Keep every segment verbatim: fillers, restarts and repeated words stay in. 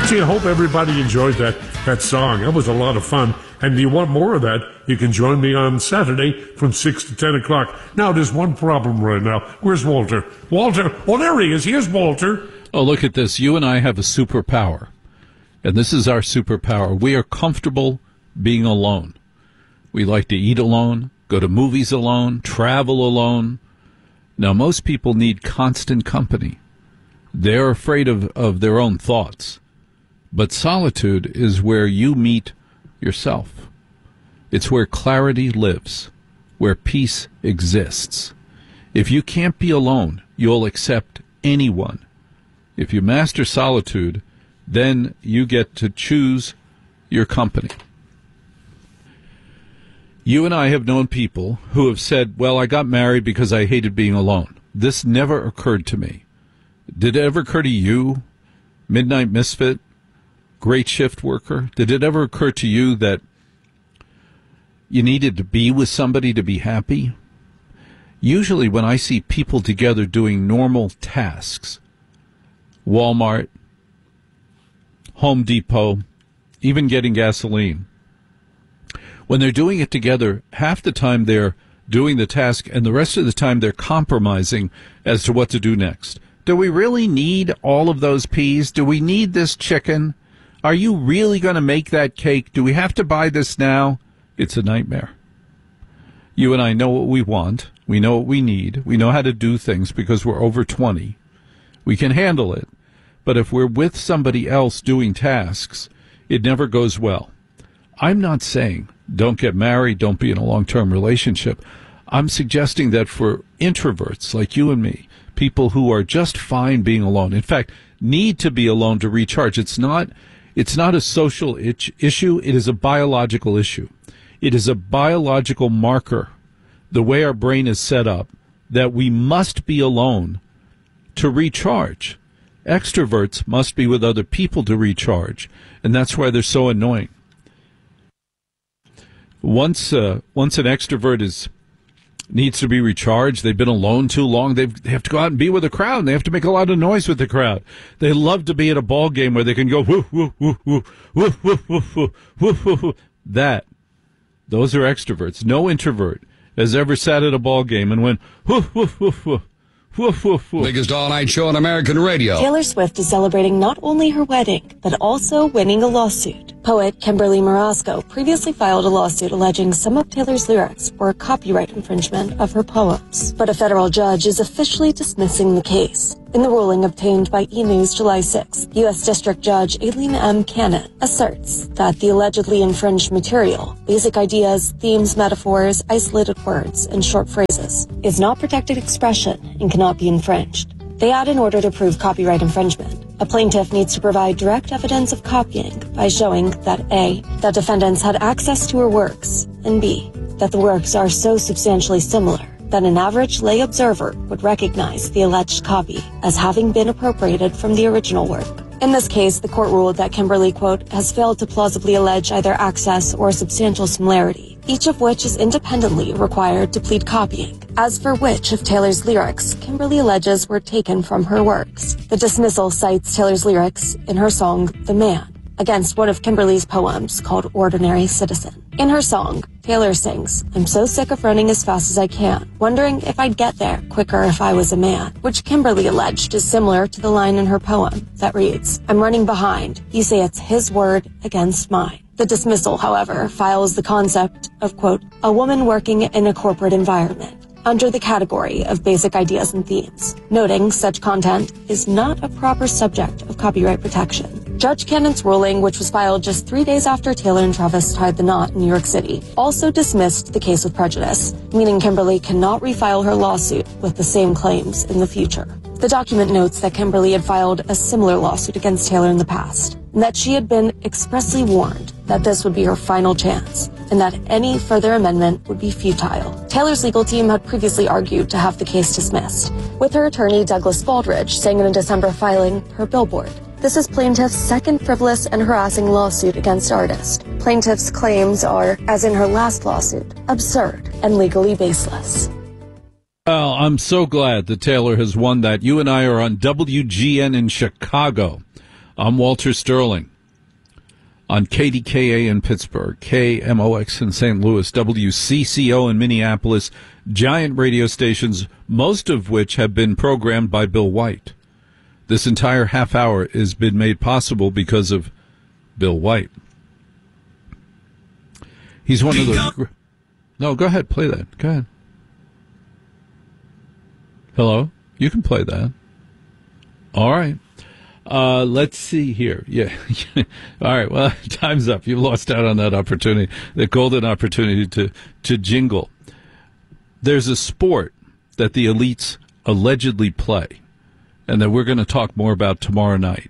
Gee, I hope everybody enjoyed that, that song. That was a lot of fun. And if you want more of that, you can join me on Saturday from six to ten o'clock. Now, there's one problem right now. Where's Walter? Walter? Oh, there he is. Here's Walter. Oh, look at this. You and I have a superpower. And this is our superpower. We are comfortable being alone. We like to eat alone, go to movies alone, travel alone. Now, most people need constant company. They're afraid of, of their own thoughts. But solitude is where you meet yourself. It's where clarity lives, where peace exists. If you can't be alone, you'll accept anyone. If you master solitude, then you get to choose your company. You and I have known people who have said, well, I got married because I hated being alone. This never occurred to me. Did it ever occur to you, Midnight Misfit, great shift worker? Did it ever occur to you that you needed to be with somebody to be happy? Usually when I see people together doing normal tasks, Walmart, Home Depot, even getting gasoline, when they're doing it together, half the time they're doing the task and the rest of the time they're compromising as to what to do next. Do we really need all of those peas? Do we need this chicken? Are you really going to make that cake? Do we have to buy this now? It's a nightmare. You and I know what we want. We know what we need. We know how to do things because we're over twenty. We can handle it. But if we're with somebody else doing tasks, it never goes well. I'm not saying don't get married, don't be in a long-term relationship. I'm suggesting that for introverts like you and me, people who are just fine being alone, in fact, need to be alone to recharge. It's not, it's not a social itch, issue. It is a biological issue. It is a biological marker, the way our brain is set up, that we must be alone to recharge. Extroverts must be with other people to recharge, and that's why they're so annoying. Once uh, once an extrovert is needs to be recharged, they've been alone too long, they've, they have to go out and be with a crowd, and they have to make a lot of noise with the crowd. They love to be at a ball game where they can go, woo, woo, woo, woo, woo, woo, woo, woo, woo, woo, woo. That. Those are extroverts. No introvert has ever sat at a ball game and went, woo, woo, woo, woo. Woof, woof, woof. Biggest all-night show on American radio. Taylor Swift is celebrating not only her wedding, but also winning a lawsuit. Poet Kimberly Marasco previously filed a lawsuit alleging some of Taylor's lyrics were copyright infringement of her poems. But a federal judge is officially dismissing the case. In the ruling obtained by E! News July sixth, U S District Judge Aileen M. Cannon asserts that the allegedly infringed material, basic ideas, themes, metaphors, isolated words, and short phrases, is not protected expression and cannot be infringed. They add, in order to prove copyright infringement, a plaintiff needs to provide direct evidence of copying by showing that A, that defendants had access to her works, and B, that the works are so substantially similar that an average lay observer would recognize the alleged copy as having been appropriated from the original work. In this case, the court ruled that Kimberly, quote, has failed to plausibly allege either access or substantial similarity, each of which is independently required to plead copying. As for which of Taylor's lyrics Kimberly alleges were taken from her works, the dismissal cites Taylor's lyrics in her song, The Man, against one of Kimberly's poems called Ordinary Citizen. In her song, Taylor sings, I'm so sick of running as fast as I can, wondering if I'd get there quicker if I was a man, which Kimberly alleged is similar to the line in her poem that reads, I'm running behind, you say it's his word against mine. The dismissal, however, files the concept of, quote, a woman working in a corporate environment under the category of basic ideas and themes, noting such content is not a proper subject of copyright protection. Judge Cannon's ruling, which was filed just three days after Taylor and Travis tied the knot in New York City, also dismissed the case with prejudice, meaning Kimberly cannot refile her lawsuit with the same claims in the future. The document notes that Kimberly had filed a similar lawsuit against Taylor in the past, and that she had been expressly warned that this would be her final chance, and that any further amendment would be futile. Taylor's legal team had previously argued to have the case dismissed, with her attorney Douglas Baldridge saying in a December filing per Billboard, this is plaintiff's second frivolous and harassing lawsuit against artist. Plaintiff's claims are, as in her last lawsuit, absurd and legally baseless. Well, I'm so glad that Taylor has won that. You and I are on W G N in Chicago. I'm Walter Sterling on K D K A in Pittsburgh, K M O X in Saint Louis, W C C O in Minneapolis, giant radio stations, most of which have been programmed by Bill White. This entire half hour has been made possible because of Bill White. He's one of the... No, go ahead, play that. Go ahead. Hello? You can play that. All right. Uh, let's see here. Yeah. All right. Well, time's up. You lost out on that opportunity, the golden opportunity to, to jingle. There's a sport that the elites allegedly play and that we're going to talk more about tomorrow night.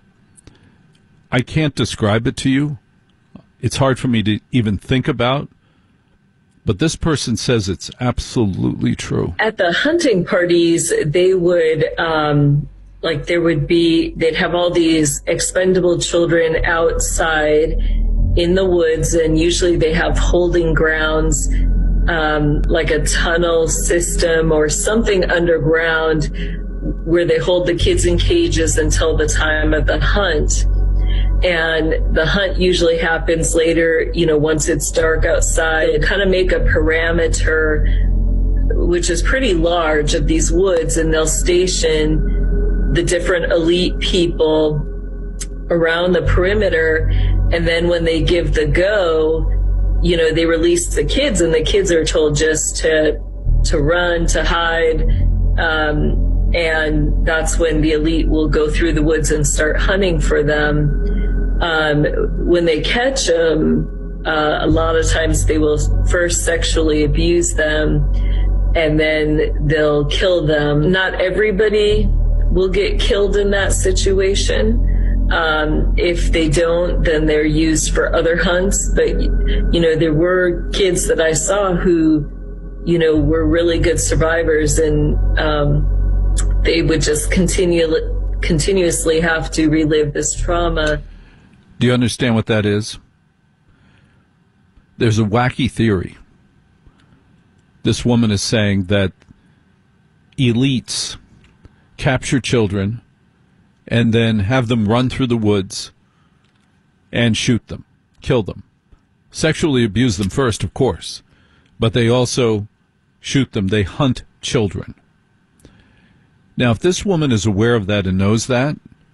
I can't describe it to you. It's hard for me to even think about. But this person says it's absolutely true. At the hunting parties, they would... Um Like there would be, they'd have all these expendable children outside in the woods, and usually they have holding grounds, um, like a tunnel system or something underground where they hold the kids in cages until the time of the hunt. And the hunt usually happens later, you know, once it's dark outside. They kind of make a perimeter, which is pretty large, of these woods, and they'll station the different elite people around the perimeter. And then when they give the go, you know, they release the kids, and the kids are told just to to run, to hide. Um, and that's when the elite will go through the woods and start hunting for them. Um, when they catch them, uh, a lot of times they will first sexually abuse them, and then they'll kill them. Not everybody will get killed in that situation. Um, if they don't, then they're used for other hunts. But, you know, there were kids that I saw who, you know, were really good survivors, and um, they would just continue, continuously have to relive this trauma. Do you understand what that is? There's a wacky theory. This woman is saying that elites capture children and then have them run through the woods and shoot them, kill them. Sexually abuse them first, of course, but they also shoot them. They hunt children. Now, if this woman is aware of that and knows that,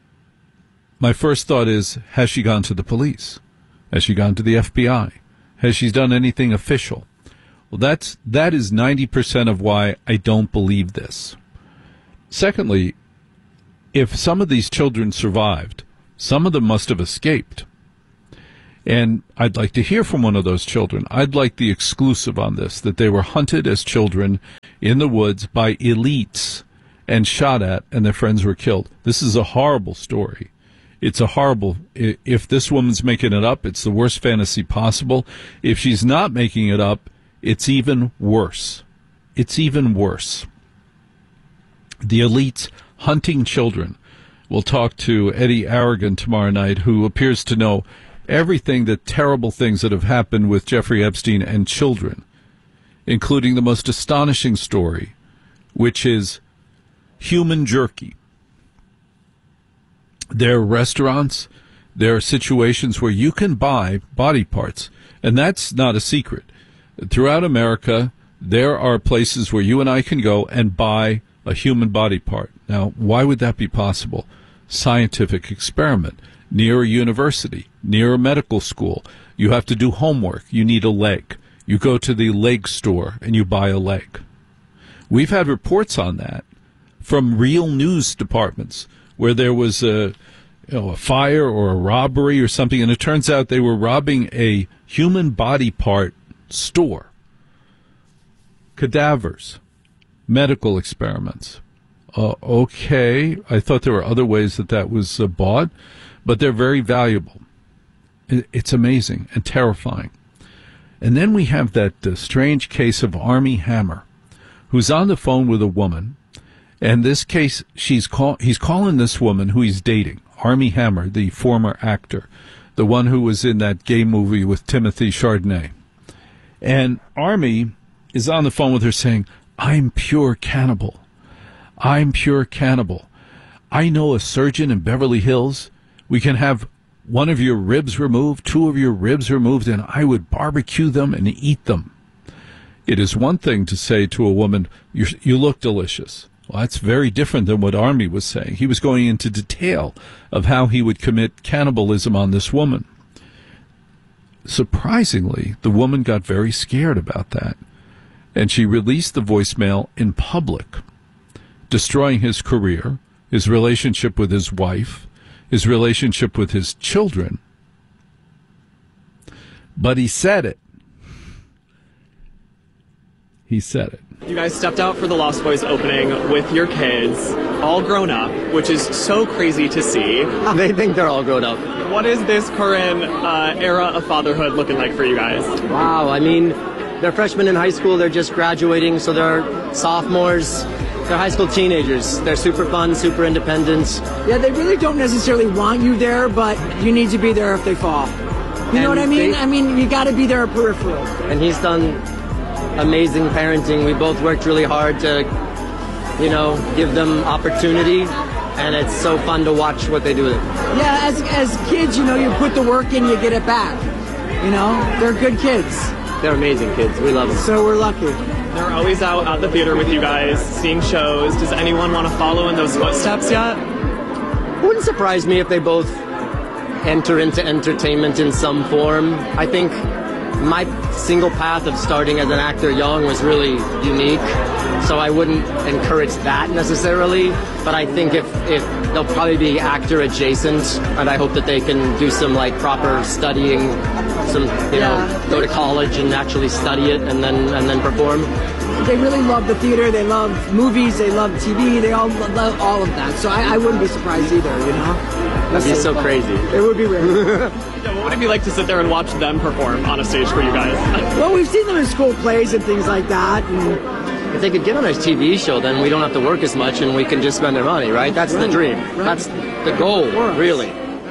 my first thought is, has she gone to the police? Has she gone to the F B I? Has she done anything official? Well, that's, that is ninety percent of why I don't believe this. Secondly, if some of these children survived, some of them must have escaped. And I'd like to hear from one of those children. I'd like the exclusive on this, that they were hunted as children in the woods by elites and shot at, and their friends were killed. This is a horrible story. It's a horrible, if this woman's making it up, it's the worst fantasy possible. If she's not making it up, it's even worse. It's even worse. The elites hunting children. We'll talk to Eddie Aragon tomorrow night, who appears to know everything, the terrible things that have happened with Jeffrey Epstein and children, including the most astonishing story, which is human jerky. There are restaurants, there are situations where you can buy body parts, and that's not a secret. Throughout America, there are places where you and I can go and buy a human body part. Now, why would that be possible? Scientific experiment. Near a university, near a medical school. You have to do homework. You need a leg. You go to the leg store and you buy a leg. We've had reports on that from real news departments where there was a, you know, a fire or a robbery or something, and it turns out they were robbing a human body part store. Cadavers. Medical experiments. Uh, okay, I thought there were other ways that that was uh, bought, but they're very valuable. It, it's amazing and terrifying. And then we have that uh, strange case of Armie Hammer, who's on the phone with a woman, and this case, she's call, he's calling this woman who he's dating, Armie Hammer, the former actor, the one who was in that gay movie with Timothy Chardonnay. And Armie is on the phone with her saying, I'm pure cannibal. I'm pure cannibal. I know a surgeon in Beverly Hills We can have one of your ribs removed, two of your ribs removed, and I would barbecue them and eat them. It is one thing to say to a woman, you you look delicious. Well, that's very different than what Army was saying. He was going into detail of how he would commit cannibalism on this woman. Surprisingly, the woman got very scared about that, and she released the voicemail in public, destroying his career, his relationship with his wife, his relationship with his children. But he said it. He said it. You guys stepped out for the Lost Boys opening with your kids, all grown up, which is so crazy to see. They think they're all grown up. What is this current uh, era of fatherhood looking like for you guys? Wow, I mean, they're freshmen in high school, they're just graduating, so they're sophomores. They're high school teenagers. They're super fun, super independent. Yeah, they really don't necessarily want you there, but you need to be there if they fall. You And know what I mean? they- I mean, you got to be there peripheral. And he's done amazing parenting. We both worked really hard to, you know, give them opportunity, and it's so fun to watch what they do with it. Yeah, as as kids, you know, you put the work in, you get it back. You know, they're good kids, They're amazing kids. We love them. so we're lucky. They're always out at the theater with you guys, seeing shows. Does anyone want to follow in those footsteps yet? Wouldn't surprise me if they both enter into entertainment in some form. I think my single path of starting as an actor young was really unique, so I wouldn't encourage that necessarily, but I think if, if they'll probably be actor adjacent, and I hope that they can do some like proper studying, some, you Yeah. know, go to college and actually study it and then and then perform. They really love the theater. They love movies. They love T V. They all lo- love all of that. So I, I wouldn't be surprised either. You know, That'd be so crazy. it would be weird. Yeah, what would it be like to sit there and watch them perform on a stage for you guys? Well, we've seen them in school plays and things like that. And If they could get on a T V show, then we don't have to work as much and we can just spend their money, right? That's the Right, dream. right. That's the goal, really.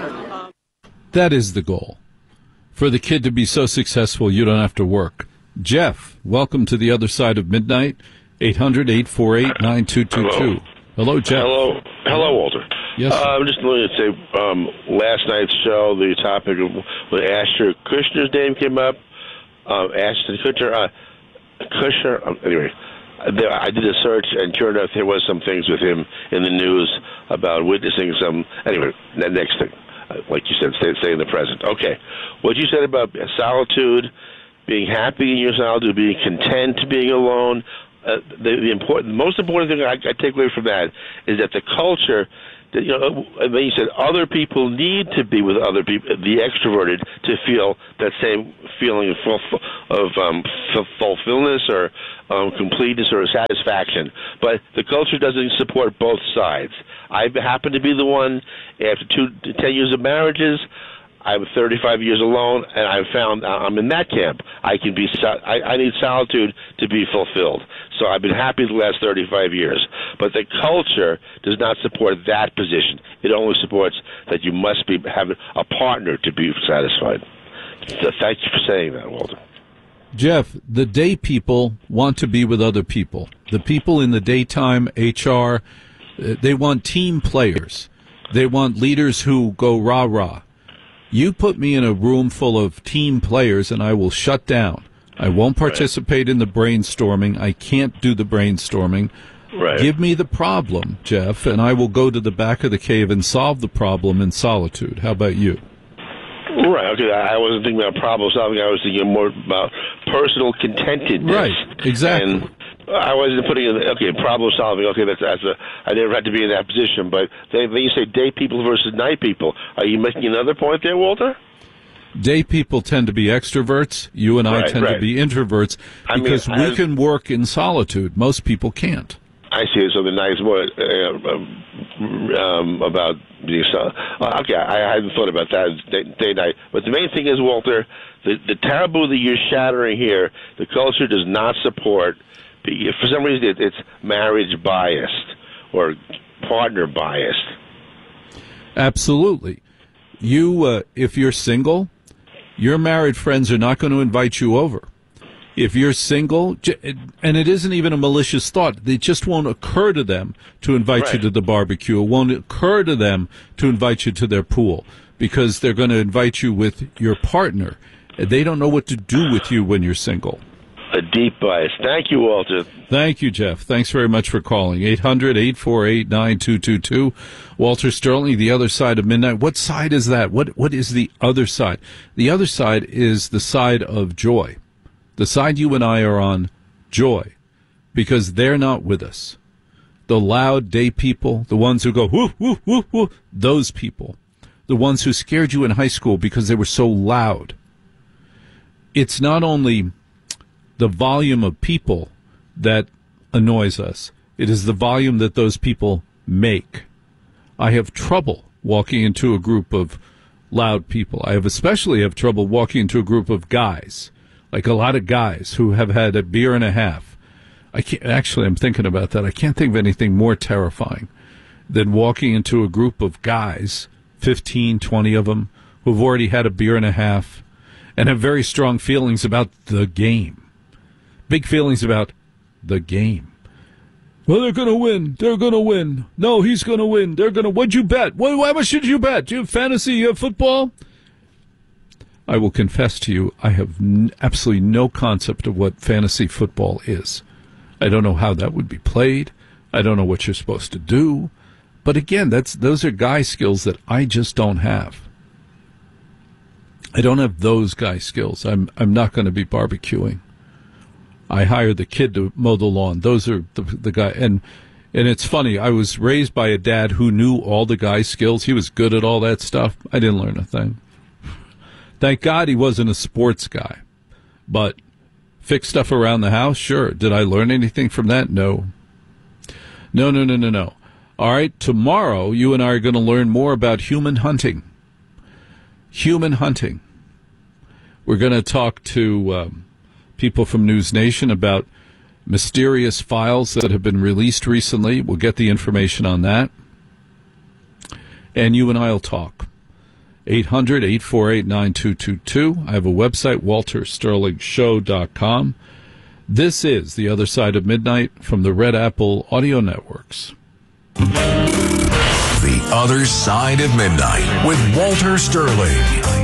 That is the goal. For the kid to be so successful, you don't have to work. Jeff, welcome to the other side of midnight. eight hundred, eight four eight, nine two two two. Hello, Jeff. Hello, hello, Walter. Yes, Uh, sir. I'm just going to say, um, last night's show, the topic of when Ashton Kutcher's name came up, uh, Ashton Kutcher, uh, Kutcher. Um, anyway, there, I did a search, and sure enough, there was some things with him in the news about witnessing some. Anyway, the next thing, uh, like you said, stay, stay in the present. Okay, what you said about solitude, being happy in your solitude, being content being alone. Uh, the, the important, the most important thing I, I take away from that is that the culture, that, you know, when you said other people need to be with other people, the extroverted, to feel that same feeling of, fulf- of um, f- fulfillment or um, completeness or satisfaction. But the culture doesn't support both sides. I happen to be the one, after two, ten years of marriages, I'm thirty-five years alone, and I've found I'm in that camp. I can be. I, I need solitude to be fulfilled. So I've been happy the last thirty-five years. But the culture does not support that position. It only supports that you must be have a partner to be satisfied. So thank you for saying that, Walter. Jeff, the day people want to be with other people. The people in the daytime, H R, uh, they want team players. They want leaders who go rah-rah. You put me in a room full of team players and I will shut down. I won't participate in the brainstorming. I can't do the brainstorming. Right. Give me the problem, Jeff, and I will go to the back of the cave and solve the problem in solitude. How about you? Right. Okay. I wasn't thinking about problem solving. I was thinking more about personal contentedness. Right. Exactly. And I wasn't putting in okay problem solving. Okay, that's that's a. I never had to be in that position. But they, when you say day people versus night people, are you making another point there, Walter? Day people tend to be extroverts. You and I Right, tend right. to be introverts I mean, because we as- can work in solitude. Most people can't. I see it. So the nice more uh, um, about being so. uh, Okay, I, I hadn't thought about that day, day night. But the main thing is, Walter, the the taboo that you're shattering here, the culture does not support. For some reason, it, it's marriage biased or partner biased. Absolutely. You, uh, if you're single, your married friends are not going to invite you over. If you're single, and it isn't even a malicious thought, it just won't occur to them to invite Right. you to the barbecue. It won't occur to them to invite you to their pool because they're going to invite you with your partner. They don't know what to do with you when you're single. A deep bias. Thank you, Walter. Thank you, Jeff. Thanks very much for calling. eight hundred, eight four eight, nine two two two. Walter Sterling, The Other Side of Midnight. What side is that? What What is the other side? The other side is the side of joy. The side you and I are on, joy, because they're not with us. The loud day people, the ones who go, whoo, whoo, whoo, whoo, those people. The ones who scared you in high school because they were so loud. It's not only the volume of people that annoys us. It is the volume that those people make. I have trouble walking into a group of loud people. I have especially have trouble walking into a group of guys, like a lot of guys who have had a beer and a half. I can't, actually, I'm thinking about that. I can't think of anything more terrifying than walking into a group of guys, fifteen, twenty of them, who've already had a beer and a half and have very strong feelings about the game. Big feelings about the game. Well, they're going to win. They're going to win. No, he's going to win. They're going to. What'd you bet? What, how much did you bet? Do you have fantasy uh, football? I will confess to you, I have n- absolutely no concept of what fantasy football is. I don't know how that would be played. I don't know what you're supposed to do. But again, that's those are guy skills that I just don't have. I don't have those guy skills. I'm I'm not going to be barbecuing. I hired the kid to mow the lawn. Those are the the guy. And and it's funny. I was raised by a dad who knew all the guy skills. He was good at all that stuff. I didn't learn a thing. Thank God he wasn't a sports guy. But fix stuff around the house? Sure. Did I learn anything from that? No. No, no, no, no, no. All right, tomorrow you and I are going to learn more about human hunting. Human hunting. We're going to talk to um, people from News Nation about mysterious files that have been released recently. We'll get the information on that. And you and I will talk. eight hundred, eight four eight, nine two two two. I have a website, walter sterling show dot com. This is The Other Side of Midnight from the Red Apple Audio Networks. The Other Side of Midnight with Walter Sterling.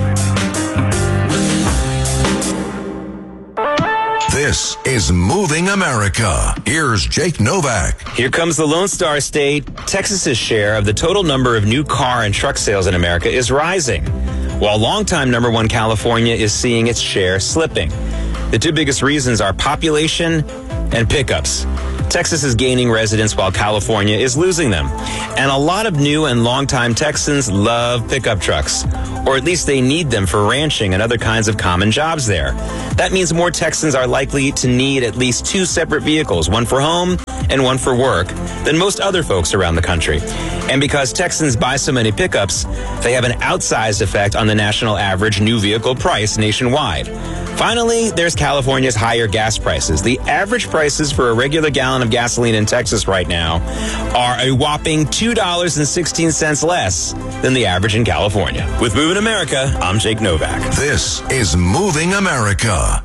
This is Moving America. Here's Jake Novak. Here comes the Lone Star State. Texas's share of the total number of new car and truck sales in America is rising, while longtime number one California is seeing its share slipping. The two biggest reasons are population and pickups. Texas is gaining residents while California is losing them. And a lot of new and longtime Texans love pickup trucks, or at least they need them for ranching and other kinds of common jobs there. That means more Texans are likely to need at least two separate vehicles, one for home and one for work, than most other folks around the country. And because Texans buy so many pickups, they have an outsized effect on the national average new vehicle price nationwide. Finally, there's California's higher gas prices. The average prices for a regular gallon of gasoline in Texas right now are a whopping two dollars and sixteen cents less than the average in California. With Moving America, I'm Jake Novak. This is Moving America.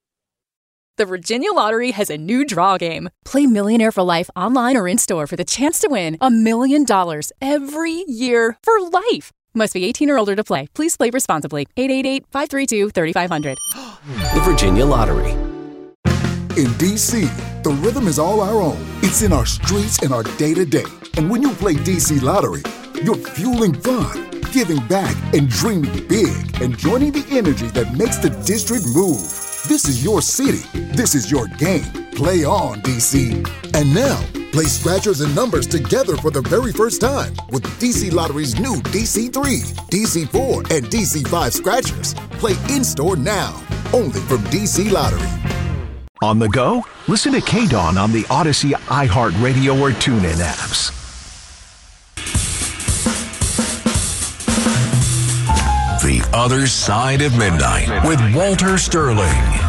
The Virginia Lottery has a new draw game. Play Millionaire for Life online or in-store for the chance to win a million dollars every year for life. Must be eighteen or older to play. Please play responsibly. eight eight eight, five three two, three five zero zero. The Virginia Lottery. In D C, the rhythm is all our own. It's in our streets and our day-to-day. And when you play D C Lottery, you're fueling fun, giving back, and dreaming big, and joining the energy that makes the district move. This is your city. This is your game. Play on, D C. And now, play scratchers and numbers together for the very first time with D C Lottery's new D C three, D C four, and D C five scratchers. Play in-store now, only from D C Lottery. On the go? Listen to K-Dawn on the Odyssey, iHeartRadio, or TuneIn apps. The Other Side of Midnight with Walter Sterling.